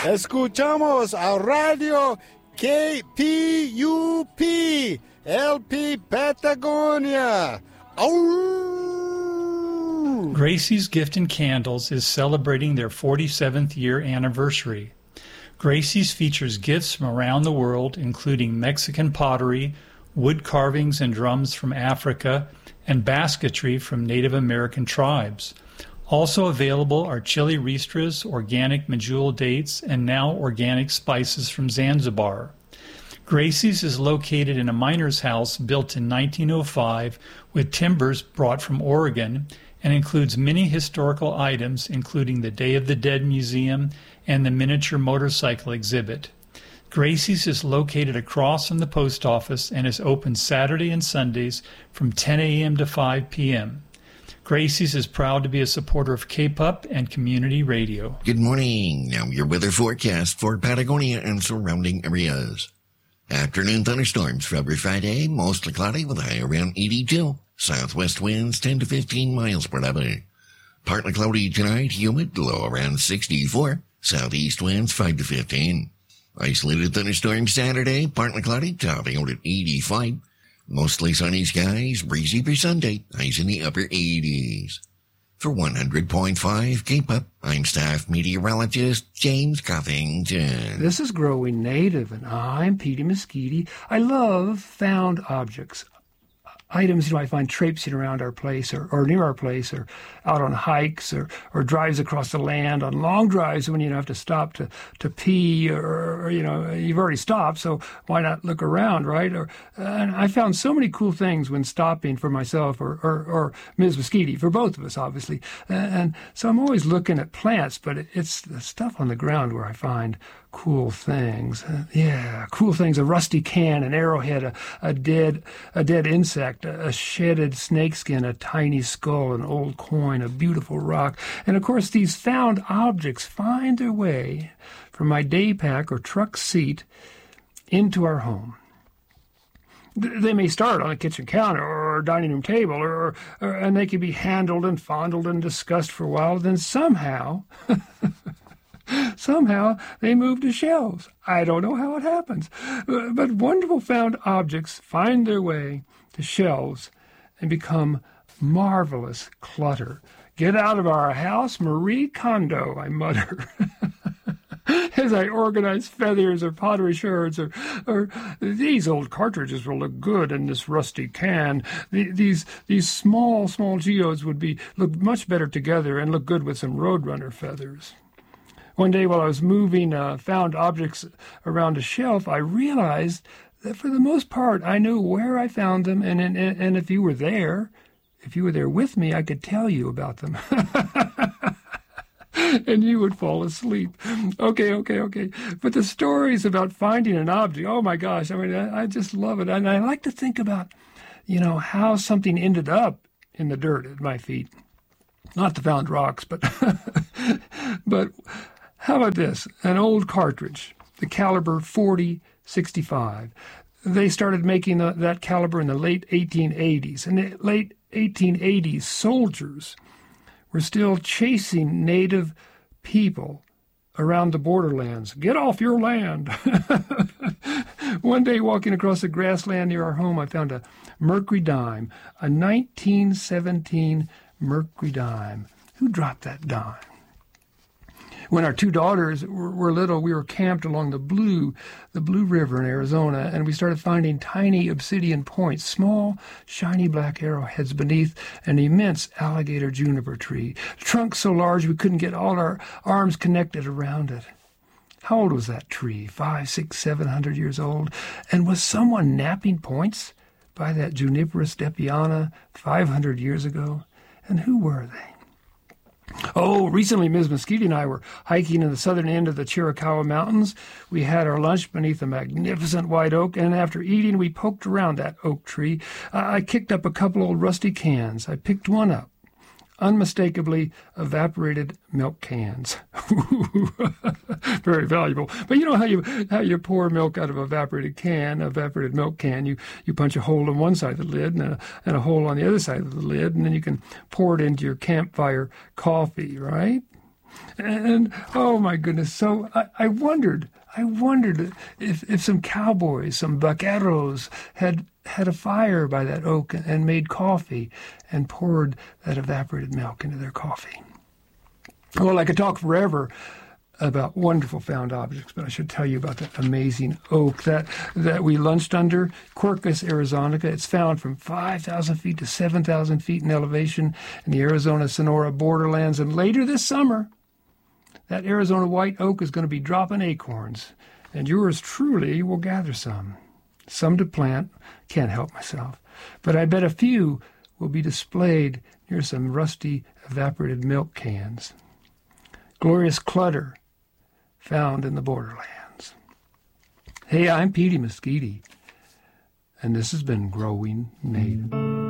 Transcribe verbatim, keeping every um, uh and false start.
Escuchamos a Radio K P U P, L P Patagonia. Ow! Gracie's Gift and Candles is celebrating their forty-seventh year anniversary. Gracie's features gifts from around the world, including Mexican pottery, wood carvings and drums from Africa, and basketry from Native American tribes. Also available are chili ristras, organic medjool dates, and now organic spices from Zanzibar. Gracie's is located in a miner's house built in nineteen oh five with timbers brought from Oregon and includes many historical items, including the Day of the Dead Museum and the miniature motorcycle exhibit. Gracie's is located across from the post office and is open Saturday and Sundays from ten a.m. to five p.m. Gracie's is proud to be a supporter of K P U P and community radio. Good morning. Now your weather forecast for Patagonia and surrounding areas. Afternoon thunderstorms February Friday, mostly cloudy with a high around eighty-two. Southwest winds ten to fifteen miles per hour. Partly cloudy tonight, humid, low around sixty-four. Southeast winds five to fifteen. Isolated thunderstorms Saturday, partly cloudy, topping out at eighty-five. Mostly sunny skies, breezy for Sunday, highs in the upper eighties. For one hundred point five K P U P, I'm staff meteorologist James Covington. This is Growing Native, and I'm Petey Mesquite. I love found objects. Items, you know, I find traipsing around our place or, or near our place or out on hikes or, or drives across the land on long drives when you don't have to stop to, to pee or, or, you know, you've already stopped, so why not look around, right? Or and I found so many cool things when stopping for myself or, or, or Miz Mesquite, for both of us, obviously. And, and so I'm always looking at plants, but it, it's the stuff on the ground where I find cool things. Uh, yeah, cool things. A rusty can, an arrowhead, a, a dead a dead insect, a, a shedded snakeskin, a tiny skull, an old coin, a beautiful rock. And, of course, these found objects find their way from my day pack or truck seat into our home. They may start on a kitchen counter or a dining room table, or, or and they can be handled and fondled and discussed for a while. Then somehow... Somehow they move to shelves. I don't know how it happens, but wonderful found objects find their way to shelves and become marvelous clutter. Get out of our house, Marie Kondo, I mutter, as I organize feathers or pottery shards or, or these old cartridges will look good in this rusty can. The, these these small, small geodes would be look much better together and look good with some Roadrunner feathers. One day while I was moving uh, found objects around a shelf, I realized that for the most part I knew where I found them, and, and, and if you were there, if you were there with me, I could tell you about them. And you would fall asleep. Okay, okay, okay. But the stories about finding an object, oh my gosh, I mean, I, I just love it. And I like to think about, you know, how something ended up in the dirt at my feet. Not the found rocks, but but... How about this? An old cartridge, the caliber forty sixty-five. They started making the, that caliber in the late eighteen eighties. In the late eighteen eighties, soldiers were still chasing native people around the borderlands. Get off your land. One day, walking across the grassland near our home, I found a Mercury dime, a nineteen seventeen Mercury dime. Who dropped that dime? When our two daughters were little, we were camped along the Blue, the Blue River in Arizona, and we started finding tiny obsidian points, small, shiny black arrowheads beneath an immense alligator juniper tree. The trunk so large we couldn't get all our arms connected around it. How old was that tree? Five, six, seven hundred years old? And was someone napping points by that Juniperus depiana five hundred years ago? And who were they? Oh, recently Miz Mesquite and I were hiking in the southern end of the Chiricahua Mountains. We had our lunch beneath a magnificent white oak, and after eating, we poked around that oak tree. I kicked up a couple old rusty cans. I picked one up. Unmistakably evaporated milk cans. Very valuable. But you know how you how you pour milk out of an evaporated can, evaporated milk can, you, you punch a hole in one side of the lid and a, and a hole on the other side of the lid, and then you can pour it into your campfire coffee, right? And, oh my goodness, so I, I wondered, I wondered if, if some cowboys, some vaqueros had had a fire by that oak and, and made coffee and poured that evaporated milk into their coffee. Well, I could talk forever about wonderful found objects, but I should tell you about that amazing oak that, that we lunched under, Quercus arizonica. It's found from five thousand feet to seven thousand feet in elevation in the Arizona-Sonora borderlands. And later this summer, that Arizona white oak is going to be dropping acorns, and yours truly will gather some. Some to plant, can't help myself, but I bet a few will be displayed near some rusty evaporated milk cans. Glorious clutter found in the borderlands. Hey, I'm Petey Mesquite, and this has been Growing Native.